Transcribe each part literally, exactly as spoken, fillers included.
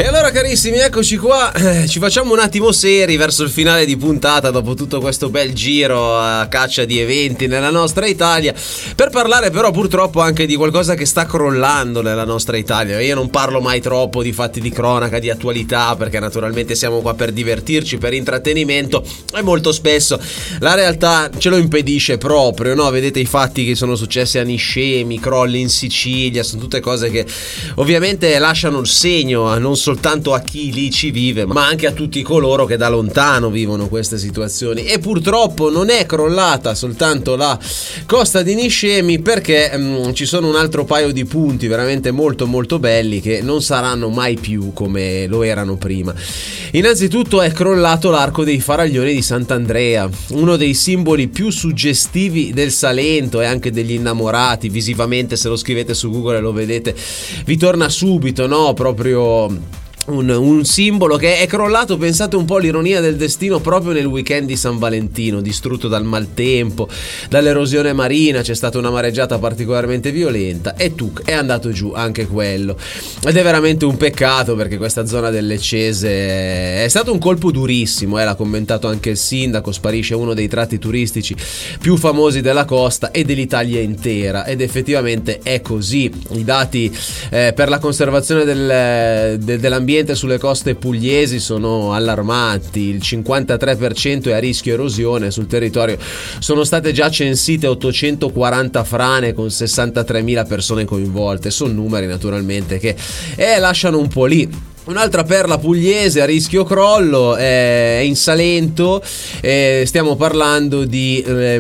E allora carissimi, eccoci qua, eh, ci facciamo un attimo seri verso il finale di puntata dopo tutto questo bel giro a caccia di eventi nella nostra Italia, per parlare però purtroppo anche di qualcosa che sta crollando nella nostra Italia. Io non parlo mai troppo di fatti di cronaca, di attualità, perché naturalmente siamo qua per divertirci, per intrattenimento, e molto spesso la realtà ce lo impedisce proprio, no? Vedete i fatti che sono successi a Niscemi, crolli in Sicilia, sono tutte cose che ovviamente lasciano il segno a non soltanto a chi lì ci vive, ma anche a tutti coloro che da lontano vivono queste situazioni. E purtroppo non è crollata soltanto la costa di Niscemi, perché mh, ci sono un altro paio di punti veramente molto molto belli che non saranno mai più come lo erano prima. Innanzitutto è crollato l'arco dei Faraglioni di Sant'Andrea, uno dei simboli più suggestivi del Salento e anche degli innamorati. Visivamente, se lo scrivete su Google e lo vedete, vi torna subito, no? Proprio Un, un simbolo che è crollato, pensate un po' l'ironia del destino, proprio nel weekend di San Valentino, distrutto dal maltempo, dall'erosione marina, c'è stata una mareggiata particolarmente violenta e tuc, è andato giù anche quello. Ed è veramente un peccato, perché questa zona del Leccese è stato un colpo durissimo, eh, l'ha commentato anche il sindaco. Sparisce uno dei tratti turistici più famosi della costa e dell'Italia intera, ed effettivamente è così. I dati eh, per la conservazione del, de, dell'ambiente sulle coste pugliesi sono allarmanti. Il cinquantatré per cento è a rischio erosione. Sul territorio sono state già censite ottocentoquaranta frane con sessantatremila persone coinvolte. Sono numeri naturalmente che eh, lasciano un po' lì. Un'altra perla pugliese a rischio crollo è in Salento, eh, stiamo parlando di eh,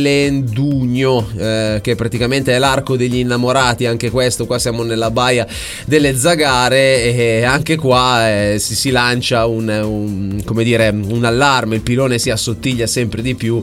Melendugno, eh, che praticamente è l'arco degli innamorati. Anche questo, qua siamo nella baia delle Zagare, e anche qua eh, si, si lancia un, un, come dire, un allarme, il pilone si assottiglia sempre di più,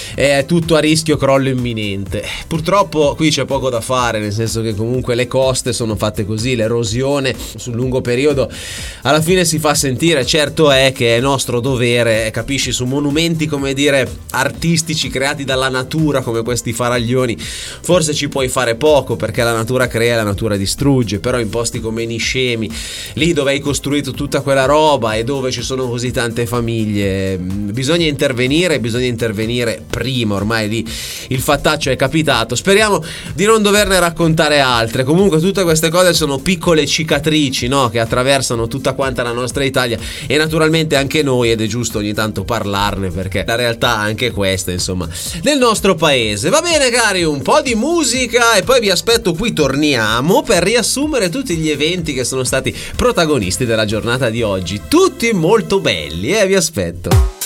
è tutto a rischio crollo imminente. Purtroppo qui c'è poco da fare, nel senso che comunque le coste sono fatte così, l'erosione sul lungo periodo alla fine si fa sentire. Certo è che è nostro dovere, capisci, su monumenti, come dire, artistici creati dalla natura come questi Faraglioni, forse ci puoi fare poco, perché la natura crea e la natura distrugge. Però in posti come Niscemi, lì dove hai costruito tutta quella roba e dove ci sono così tante famiglie, bisogna intervenire, bisogna intervenire prima. Ormai lì il fattaccio è capitato, speriamo di non doverne raccontare altre. Comunque tutte queste cose sono piccole cicatrici, no? Che attraversano tutta quanta la nostra Italia, e naturalmente anche noi, ed è giusto ogni tanto parlarne, perché la realtà anche questa, insomma, nel nostro paese. Va bene cari, un po' di musica e poi vi aspetto qui, torniamo per riassumere tutti gli eventi che sono stati protagonisti della giornata di oggi, tutti molto belli, e eh, vi aspetto.